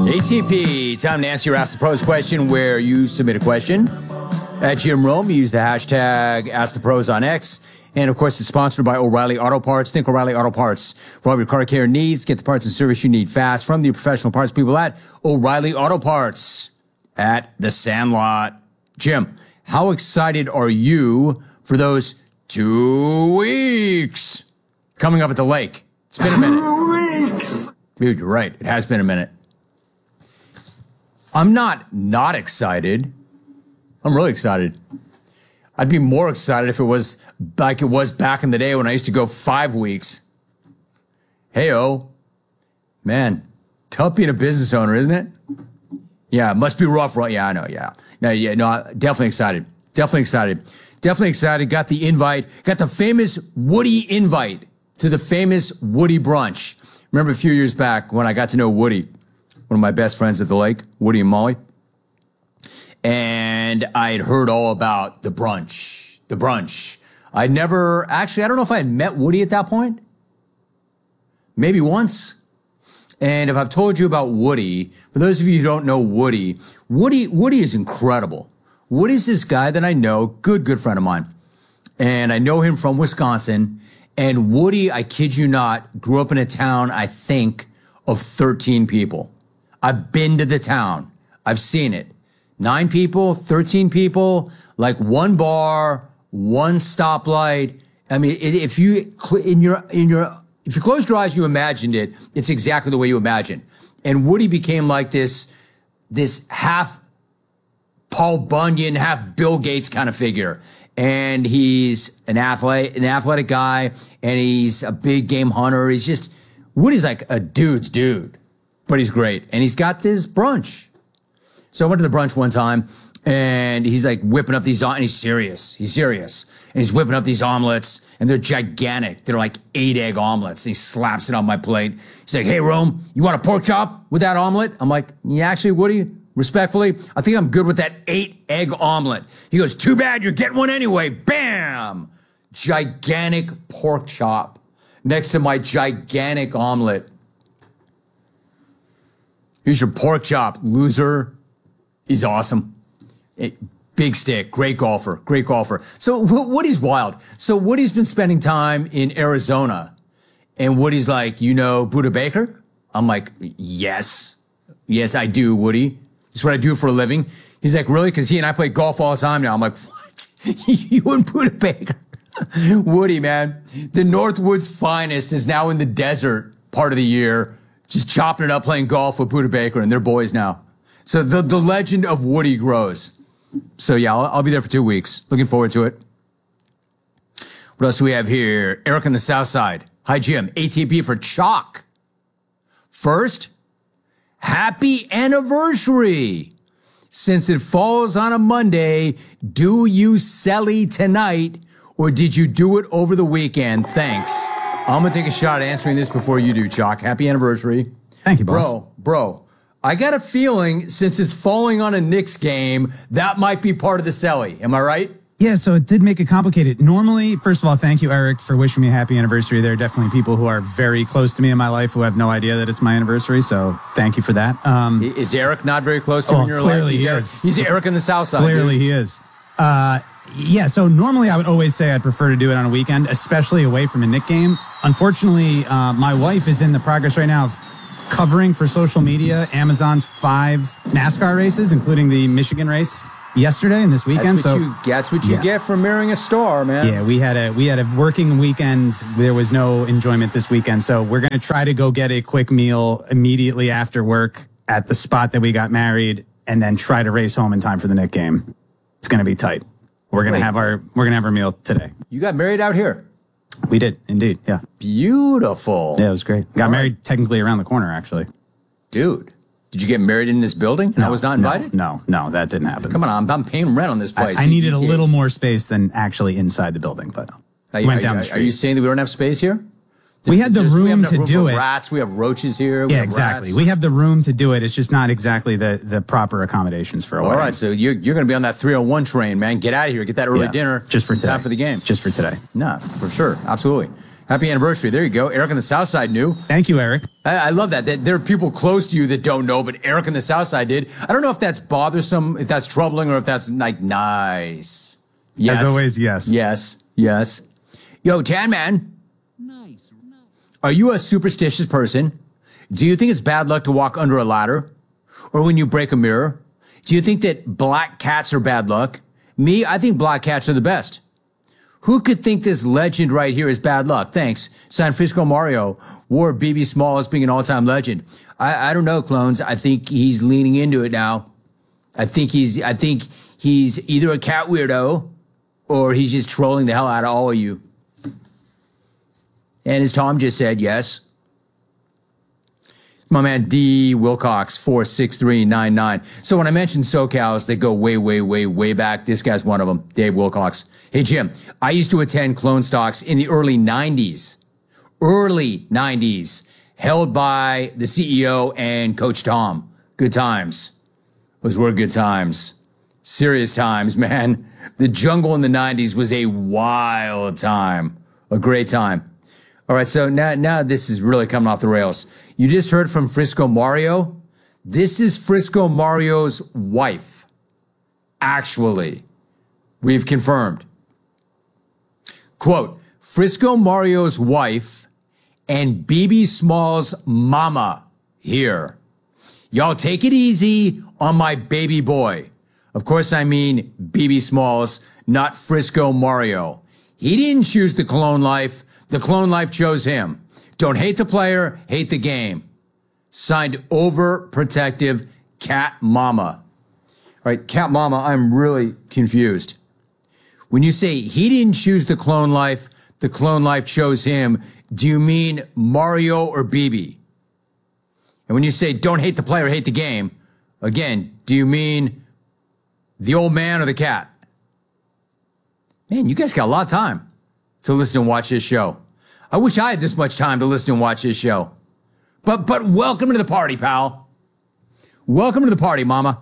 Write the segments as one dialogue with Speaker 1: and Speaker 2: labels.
Speaker 1: ATP, time to answer your Ask the Pros question, where you submit a question. At Jim Rome, you use the hashtag AskThePros on X. And, of course, it's sponsored by O'Reilly Auto Parts. Think O'Reilly Auto Parts for all your car care needs. Get the parts and service you need fast from the professional parts people at O'Reilly Auto Parts at the Sandlot. Jim, how excited are you for those 2 weeks coming up at the lake? It's been a minute.
Speaker 2: 2 weeks.
Speaker 1: Dude, you're right. It has been a minute. I'm not excited. I'm really excited. I'd be more excited if it was like it was back in the day when I used to go 5 weeks. Hey-oh. Man, tough being a business owner, isn't it? Yeah, it must be rough, right? Yeah, I know, yeah. No, definitely excited. Definitely excited. Definitely excited. Got the invite. Got the famous Woody invite to the famous Woody brunch. Remember a few years back when I got to know Woody, one of my best friends at the lake, Woody and Molly. And I had heard all about the brunch. I'd never, actually, I don't know if I had met Woody at that point. Maybe once. And if I've told you about Woody, for those of you who don't know Woody is incredible. Woody's this guy that I know, good friend of mine. And I know him from Wisconsin. And Woody, I kid you not, grew up in a town, I think, of 13 people. I've been to the town. I've seen it. 9 people, 13 people, like one bar, one stoplight. I mean, if you closed your eyes, you imagined it. It's exactly the way you imagine. And Woody became like this half Paul Bunyan, half Bill Gates kind of figure. And he's an athletic guy, and he's a big game hunter. Woody's like a dude's dude. But he's great. And he's got this brunch. So I went to the brunch one time, and he's like whipping up these, and he's serious. And he's whipping up these omelets, and they're gigantic. They're like 8-egg omelets. And he slaps it on my plate. He's like, hey, Rome, you want a pork chop with that omelet? I'm like, yeah, actually, Woody, respectfully, I think I'm good with that 8-egg omelet. He goes, too bad, you're getting one anyway. Bam! Gigantic pork chop next to my gigantic omelet. Here's your pork chop, loser. He's awesome. Big stick, great golfer. So Woody's wild. So Woody's been spending time in Arizona. And Woody's like, you know Buddha Baker? I'm like, yes. Yes, I do, Woody. It's what I do for a living. He's like, really? Because he and I play golf all the time now. I'm like, what? You and Buddha Baker? Woody, man. The Northwoods finest is now in the desert part of the year, just chopping it up, playing golf with Buddha Baker, and they're boys now. So the legend of Woody grows. So yeah, I'll be there for 2 weeks. Looking forward to it. What else do we have here? Eric on the South Side. Hi, Jim. ATP for chalk. First, happy anniversary. Since it falls on a Monday, do you selly tonight, or did you do it over the weekend? Thanks. I'm going to take a shot at answering this before you do, Chalk. Happy anniversary.
Speaker 3: Thank you, boss.
Speaker 1: Bro, I got a feeling since it's falling on a Knicks game, that might be part of the celly. Am I right?
Speaker 3: Yeah, so it did make it complicated. Normally, first of all, thank you, Eric, for wishing me a happy anniversary. There are definitely people who are very close to me in my life who have no idea that it's my anniversary, so thank you for that.
Speaker 1: Is Eric not very close to you in your life?
Speaker 3: Clearly he is.
Speaker 1: He's Eric in the South Side.
Speaker 3: Clearly he is. Yeah, so normally I would always say I'd prefer to do it on a weekend, especially away from a Knick game. Unfortunately, my wife is in the progress right now of covering for social media Amazon's 5 NASCAR races, including the Michigan race yesterday and this weekend.
Speaker 1: That's what you get for marrying a star, man.
Speaker 3: Yeah, we had a working weekend. There was no enjoyment this weekend, so we're going to try to go get a quick meal immediately after work at the spot that we got married, and then try to race home in time for the Knick game. It's going to be tight. We're going to have our meal today.
Speaker 1: You got married out here?
Speaker 3: We did, indeed. Yeah.
Speaker 1: Beautiful.
Speaker 3: Yeah, it was great. Got married technically around the corner, actually.
Speaker 1: Dude, did you get married in this building and I was not invited?
Speaker 3: No, that didn't happen.
Speaker 1: Come on, I'm paying rent on this place.
Speaker 3: I needed a little more space than actually inside the building, but went down the street.
Speaker 1: Are you saying that we don't have space here?
Speaker 3: We had the room to do it.
Speaker 1: Rats, we have roaches here.
Speaker 3: Yeah, exactly. We have the room to do it. It's just not exactly the proper accommodations for a wedding.
Speaker 1: All right, so you're going to be on that 301 train, man. Get out of here. Get that early dinner.
Speaker 3: Just for today.
Speaker 1: Time for the game.
Speaker 3: Just for today.
Speaker 1: No, for sure. Absolutely. Happy anniversary. There you go. Eric on the South Side knew.
Speaker 3: Thank you, Eric.
Speaker 1: I love that there are people close to you that don't know, but Eric on the South Side did. I don't know if that's bothersome, if that's troubling, or if that's like nice. Yes.
Speaker 3: As always, yes.
Speaker 1: Yes. Yo, Tan Man. Nice. Are you a superstitious person? Do you think it's bad luck to walk under a ladder? Or when you break a mirror? Do you think that black cats are bad luck? Me, I think black cats are the best. Who could think this legend right here is bad luck? Thanks. San Francisco Mario. Wore BB Smalls being an all-time legend. I don't know, clones. I think he's leaning into it now. I think he's either a cat weirdo or he's just trolling the hell out of all of you. And as Tom just said, yes. My man D Wilcox 46399. So when I mentioned SoCals, they go way back. This guy's one of them, Dave Wilcox. Hey Jim, I used to attend Clone Stocks in the early 90s, held by the CEO and Coach Tom. Good times. Those were good times. Serious times, man. The jungle in the 90s was a wild time, a great time. All right, so now this is really coming off the rails. You just heard from Frisco Mario. This is Frisco Mario's wife. Actually, we've confirmed. Quote, Frisco Mario's wife and BB Smalls' mama here. Y'all take it easy on my baby boy. Of course, I mean BB Smalls, not Frisco Mario. He didn't choose the clone life. The clone life chose him. Don't hate the player, hate the game. Signed overprotective Cat Mama. All right, Cat Mama, I'm really confused. When you say he didn't choose the clone life chose him, do you mean Mario or BB? And when you say don't hate the player, hate the game, again, do you mean the old man or the cat? Man, you guys got a lot of time to listen and watch this show. I wish I had this much time to listen and watch this show. But welcome to the party, pal. Welcome to the party, mama.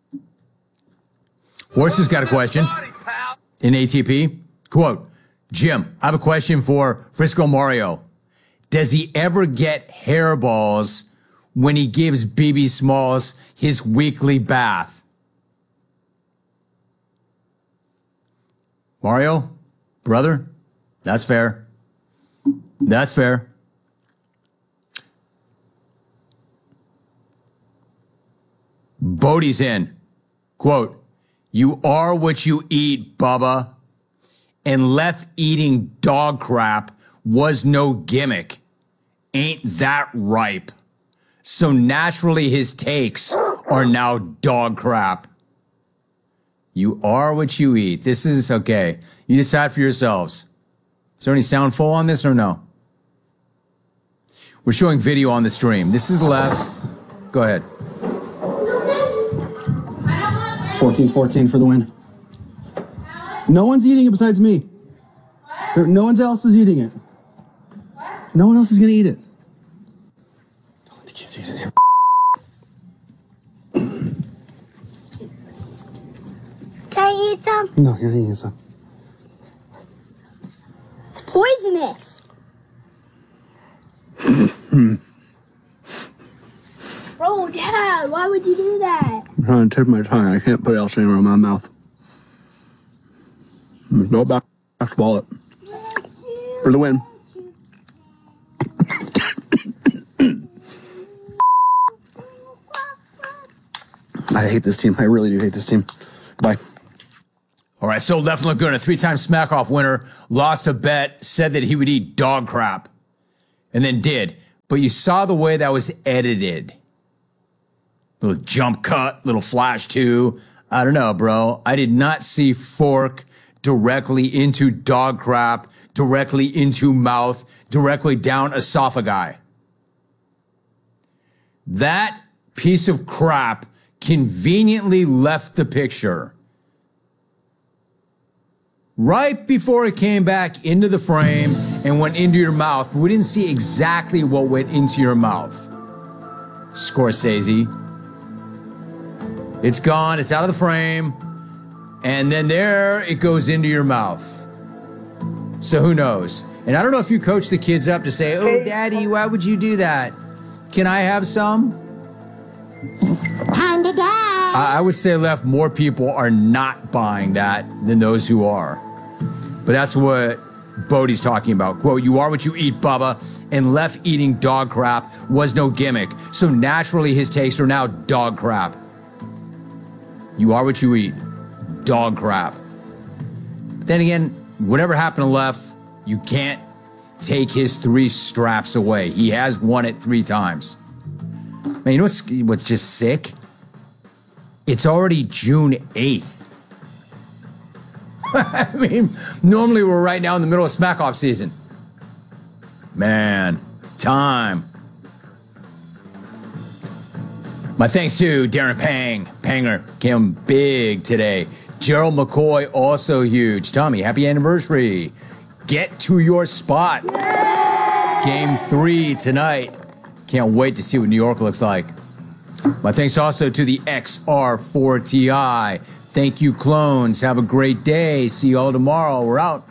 Speaker 1: Horse has got a question in ATP. Quote, Jim, I have a question for Frisco Mario. Does he ever get hairballs when he gives BB Smalls his weekly bath? Mario, brother, that's fair. That's fair. Bodie's in. Quote, you are what you eat, Bubba. And left eating dog crap was no gimmick. Ain't that ripe? So naturally his takes are now dog crap. You are what you eat. This is okay. You decide for yourselves. Is there any sound full on this or no? We're showing video on the stream. This is left. Go ahead.
Speaker 2: 14-14 for the win. No one's eating it besides me. No one else is eating it. No one else is going to eat it. Don't let the kids eat it.
Speaker 4: Can I eat some?
Speaker 2: No, you're not eating some.
Speaker 4: It's poisonous. Bro, Dad, why would you do that?
Speaker 2: I'm trying to take my tongue. I can't put it else anywhere in my mouth. Go back. Swallow it. For the win. I hate this team. I really do hate this team. Bye.
Speaker 1: All right, so Left looked good. A three-time Smack-Off winner, lost a bet, said that he would eat dog crap, and then did. But you saw the way that was edited. Little jump cut, little flash too. I don't know, bro. I did not see fork directly into dog crap, directly into mouth, directly down esophagi. That piece of crap conveniently left the picture right before it came back into the frame and went into your mouth, but we didn't see exactly what went into your mouth. Scorsese. It's gone, it's out of the frame, and then there it goes into your mouth. So who knows? And I don't know if you coach the kids up to say, oh, Daddy, why would you do that? Can I have some?
Speaker 4: Kinda Dad.
Speaker 1: I would say, Left, more people are not buying that than those who are. But that's what Bodie's talking about. Quote, you are what you eat, Bubba. And Left eating dog crap was no gimmick. So naturally his tastes are now dog crap. You are what you eat. Dog crap. But then again, whatever happened to Left, you can't take his 3 straps away. He has won it 3 times. Man, you know what's just sick? It's already June 8th. I mean, normally we're right now in the middle of smack-off season. Man, time. My thanks to Darren Panger came big today. Gerald McCoy, also huge. Tommy, happy anniversary. Get to your spot. Game 3 tonight. Can't wait to see what New York looks like. My thanks also to the XR4 Ti. Thank you, clones. Have a great day. See you all tomorrow. We're out.